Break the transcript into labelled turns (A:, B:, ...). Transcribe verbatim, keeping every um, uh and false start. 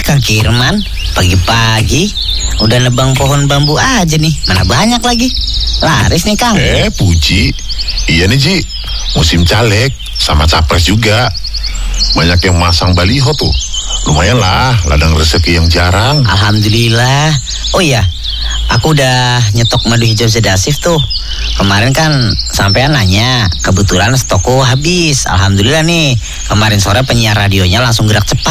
A: Kang Kirman, pagi-pagi udah nebang pohon bambu aja nih. Mana banyak lagi. Laris nih, Kang.
B: Eh, Puji. Iya nih, Ji. Musim caleg sama capres juga. Banyak yang masang baliho tuh. Lumayan lah, ladang rezeki yang jarang.
A: Alhamdulillah. Oh iya, aku udah nyetok madu hijau sedasif tuh. Kemarin kan sampean nanya, kebetulan stokku habis. Alhamdulillah nih, kemarin sore penyiar radionya langsung gerak cepat.